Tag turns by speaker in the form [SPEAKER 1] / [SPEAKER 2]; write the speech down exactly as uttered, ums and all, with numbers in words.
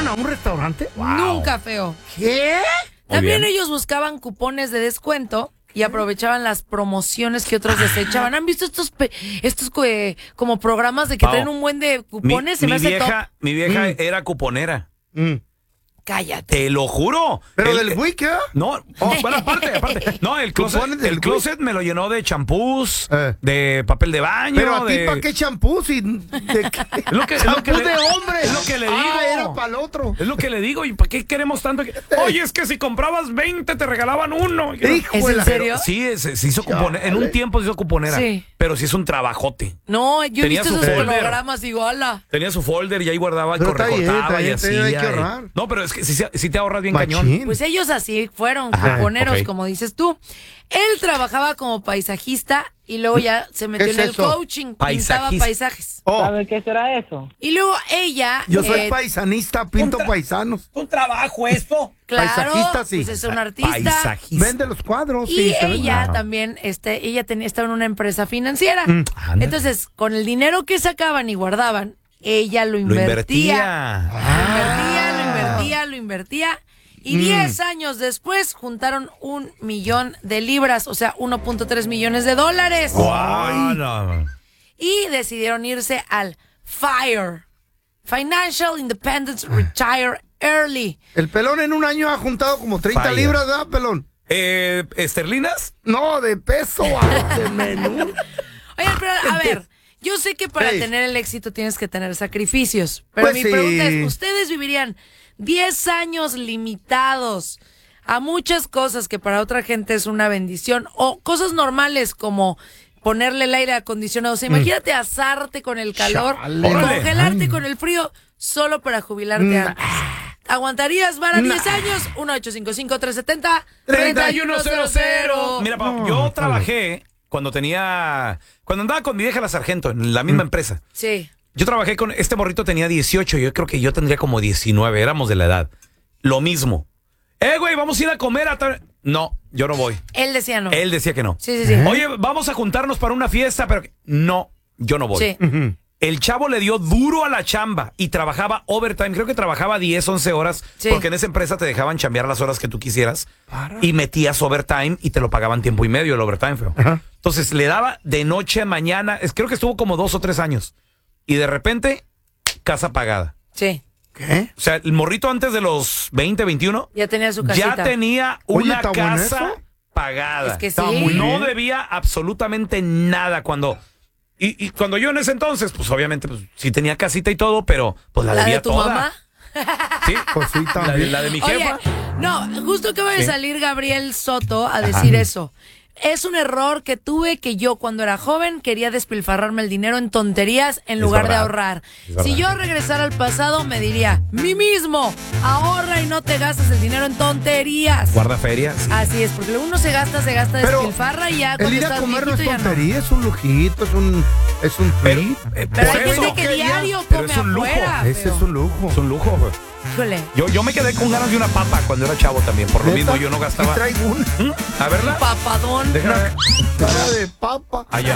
[SPEAKER 1] ¿Llegaron a un restaurante?
[SPEAKER 2] Wow. Nunca, feo.
[SPEAKER 1] ¿Qué?
[SPEAKER 2] También ellos buscaban cupones de descuento y aprovechaban las promociones que otros desechaban. ¿Han visto estos pe- estos eh, como programas de que
[SPEAKER 3] Pao,
[SPEAKER 2] traen un buen de cupones?
[SPEAKER 3] Mi,
[SPEAKER 2] Se me
[SPEAKER 3] mi
[SPEAKER 2] hace
[SPEAKER 3] vieja,
[SPEAKER 2] top.
[SPEAKER 3] mi vieja
[SPEAKER 1] Mm.
[SPEAKER 3] era cuponera.
[SPEAKER 1] Mm.
[SPEAKER 2] Cállate.
[SPEAKER 3] Te lo juro.
[SPEAKER 1] ¿Pero
[SPEAKER 3] El-
[SPEAKER 1] del Wii qué?
[SPEAKER 3] No, oh, bueno, aparte, aparte. No, el closet,
[SPEAKER 1] ¿Cupones del
[SPEAKER 3] el closet me lo llenó de champús,
[SPEAKER 1] Eh.
[SPEAKER 3] de papel de baño.
[SPEAKER 1] ¿Pero a ti
[SPEAKER 3] de...
[SPEAKER 1] para qué champú? Si, ¿de qué?
[SPEAKER 3] Es lo que, es lo que
[SPEAKER 1] ¡Champú
[SPEAKER 3] le-
[SPEAKER 1] de hombre!
[SPEAKER 3] Es lo que le digo.
[SPEAKER 1] Ah, era para el otro.
[SPEAKER 3] Es lo que le digo. ¿Y para qué queremos tanto? Que... Oye, es que si comprabas veinte te regalaban uno.
[SPEAKER 1] Hijo
[SPEAKER 2] ¿Es
[SPEAKER 1] de
[SPEAKER 2] en
[SPEAKER 1] la-
[SPEAKER 2] serio?
[SPEAKER 3] Sí, se, se hizo cuponera. En un tiempo se hizo cuponera.
[SPEAKER 2] Sí.
[SPEAKER 3] Pero sí es un trabajote.
[SPEAKER 2] No, yo he
[SPEAKER 3] Tenía
[SPEAKER 2] visto
[SPEAKER 3] su
[SPEAKER 2] esos
[SPEAKER 3] folder.
[SPEAKER 2] programas y digo, ala.
[SPEAKER 3] Tenía su folder y ahí guardaba y
[SPEAKER 1] Pero está bien,
[SPEAKER 3] recortaba
[SPEAKER 1] está
[SPEAKER 3] y
[SPEAKER 1] bien,
[SPEAKER 3] así.
[SPEAKER 1] está bien, hay que
[SPEAKER 3] ay.
[SPEAKER 1] ahorrar.
[SPEAKER 3] No, pero es que si, si te ahorras bien
[SPEAKER 1] Machín.
[SPEAKER 3] cañón.
[SPEAKER 2] Pues ellos así fueron
[SPEAKER 3] Ajá,
[SPEAKER 2] cuponeros,
[SPEAKER 3] ok.
[SPEAKER 2] como dices tú. Él trabajaba como paisajista y luego ya se metió
[SPEAKER 1] ¿Qué
[SPEAKER 2] en
[SPEAKER 1] es
[SPEAKER 2] el
[SPEAKER 1] eso?
[SPEAKER 2] coaching, pintaba
[SPEAKER 3] Paisajista.
[SPEAKER 2] paisajes.
[SPEAKER 1] Oh,
[SPEAKER 4] ¿Sabe qué será eso?
[SPEAKER 2] Y luego ella...
[SPEAKER 1] yo soy
[SPEAKER 2] eh,
[SPEAKER 1] paisanista, pinto paisanos.
[SPEAKER 3] ¿Un trabajo esto?
[SPEAKER 2] Claro,
[SPEAKER 1] paisajista, sí.
[SPEAKER 2] pues es un artista.
[SPEAKER 3] Paisajista.
[SPEAKER 1] Vende los cuadros.
[SPEAKER 2] Y
[SPEAKER 1] sí, se ven.
[SPEAKER 2] ella
[SPEAKER 1] Ah.
[SPEAKER 2] también, este, ella tenía, estaba en una empresa financiera.
[SPEAKER 1] Mm,
[SPEAKER 3] anda.
[SPEAKER 2] Entonces, con el dinero que sacaban y guardaban, ella lo
[SPEAKER 3] Lo
[SPEAKER 2] invertía.
[SPEAKER 3] invertía.
[SPEAKER 2] Lo invertía, lo
[SPEAKER 1] Ah.
[SPEAKER 2] invertía, lo invertía. Y
[SPEAKER 1] Mm.
[SPEAKER 2] diez años después juntaron un millón de libras, o sea, uno punto tres millones de dólares.
[SPEAKER 3] Guau, no.
[SPEAKER 2] Y decidieron irse al FIRE, Financial Independence Retire Early.
[SPEAKER 1] El pelón en un año ha juntado como treinta
[SPEAKER 3] Fire.
[SPEAKER 1] libras, ¿verdad, pelón?
[SPEAKER 3] Eh, ¿Esterlinas?
[SPEAKER 1] No, de peso, ah, de menú.
[SPEAKER 2] Oye, pero a ver, yo sé que para
[SPEAKER 1] Hey.
[SPEAKER 2] tener el éxito tienes que tener sacrificios, pero
[SPEAKER 1] Pues
[SPEAKER 2] mi
[SPEAKER 1] sí.
[SPEAKER 2] pregunta es, ¿ustedes vivirían diez años limitados a muchas cosas que para otra gente es una bendición o cosas normales como ponerle el aire acondicionado? O sea, imagínate asarte con el calor,
[SPEAKER 1] Chale.
[SPEAKER 2] congelarte
[SPEAKER 1] Ay.
[SPEAKER 2] con el frío solo para jubilarte
[SPEAKER 1] Mm.
[SPEAKER 2] antes. ¿Aguantarías, Vara,
[SPEAKER 1] Nah.
[SPEAKER 2] diez años? uno ocho cinco cinco, tres siete cero,
[SPEAKER 3] treinta y uno cero cero. Mira,
[SPEAKER 1] No,
[SPEAKER 3] pa, yo
[SPEAKER 1] está
[SPEAKER 3] trabajé cuando tenía. Cuando andaba con mi vieja la sargento en la misma empresa.
[SPEAKER 2] Sí.
[SPEAKER 3] Yo trabajé con. Este morrito tenía dieciocho. Yo creo que yo tendría como diecinueve. Éramos de la edad. Lo mismo. Eh, güey, vamos a ir a comer a tal. No, yo no voy.
[SPEAKER 2] Él decía no.
[SPEAKER 3] Él decía que no.
[SPEAKER 2] Sí, sí, sí.
[SPEAKER 3] Oye, vamos a juntarnos para una fiesta, pero. No, yo no voy.
[SPEAKER 2] Sí.
[SPEAKER 1] Ujú.
[SPEAKER 3] El chavo le dio duro a la chamba y trabajaba overtime. Creo que trabajaba diez, once horas.
[SPEAKER 2] Sí.
[SPEAKER 3] Porque en esa empresa te dejaban chambear las horas que tú quisieras. Y metías overtime y te lo pagaban tiempo y medio el overtime, feo.
[SPEAKER 1] Ajá.
[SPEAKER 3] Entonces le daba de noche a mañana. Es, creo que estuvo como dos o tres años. Y de repente, casa pagada.
[SPEAKER 2] Sí.
[SPEAKER 1] ¿Qué?
[SPEAKER 3] O sea, el morrito antes de los veinte, veintiuno,
[SPEAKER 2] Ya tenía su casita.
[SPEAKER 3] ya tenía
[SPEAKER 1] Oye,
[SPEAKER 3] una
[SPEAKER 1] ¿está bueno
[SPEAKER 3] casa
[SPEAKER 1] eso?
[SPEAKER 3] pagada.
[SPEAKER 2] Es que
[SPEAKER 1] Está
[SPEAKER 2] sí.
[SPEAKER 1] muy
[SPEAKER 3] No
[SPEAKER 1] bien.
[SPEAKER 3] debía absolutamente nada cuando... Y, y cuando yo en ese entonces, pues obviamente, pues sí tenía casita y todo, pero pues la,
[SPEAKER 2] ¿La
[SPEAKER 3] debía
[SPEAKER 2] de tu
[SPEAKER 3] toda.
[SPEAKER 2] mamá?
[SPEAKER 3] Sí,
[SPEAKER 1] Pues sí,
[SPEAKER 3] la de,
[SPEAKER 1] también.
[SPEAKER 3] la de mi
[SPEAKER 2] Oye,
[SPEAKER 3] jefa.
[SPEAKER 2] no, justo acaba de
[SPEAKER 3] Sí.
[SPEAKER 2] salir Gabriel Soto a decir eso. Es un error que tuve que yo cuando era joven quería despilfarrarme el dinero en tonterías en
[SPEAKER 3] Es
[SPEAKER 2] lugar de
[SPEAKER 3] verdad.
[SPEAKER 2] ahorrar.
[SPEAKER 3] Es verdad.
[SPEAKER 2] Si yo regresara al pasado me diría, mí mismo, ahorra y no te gastes el dinero en tonterías.
[SPEAKER 3] Guarda feria. Sí.
[SPEAKER 2] Así es, porque uno se gasta, se gasta,
[SPEAKER 1] Pero
[SPEAKER 2] despilfarra y ya
[SPEAKER 1] El
[SPEAKER 2] cuando
[SPEAKER 1] ir a
[SPEAKER 2] estás
[SPEAKER 1] comer no es
[SPEAKER 2] viejito ya no.
[SPEAKER 1] tontería, es un lujito, es un, es un
[SPEAKER 3] Pero,
[SPEAKER 1] treat.
[SPEAKER 3] eh,
[SPEAKER 2] Pero
[SPEAKER 3] por
[SPEAKER 2] hay
[SPEAKER 3] eso,
[SPEAKER 2] gente que
[SPEAKER 1] que ya-
[SPEAKER 2] diario
[SPEAKER 3] pero
[SPEAKER 2] come
[SPEAKER 3] es un lujo.
[SPEAKER 2] afuera.
[SPEAKER 1] Ese
[SPEAKER 2] feo.
[SPEAKER 1] es un lujo.
[SPEAKER 3] es un lujo, güey.
[SPEAKER 2] Híjole.
[SPEAKER 3] Yo, yo me quedé con ganas de una papa cuando era chavo también. Por lo
[SPEAKER 1] ¿Neta?
[SPEAKER 3] mismo yo no gastaba.
[SPEAKER 1] Y traigo una
[SPEAKER 3] ¿Mm? A verla.
[SPEAKER 2] Papadón.
[SPEAKER 3] Déjame ver.
[SPEAKER 1] cara de papa.
[SPEAKER 3] Allá.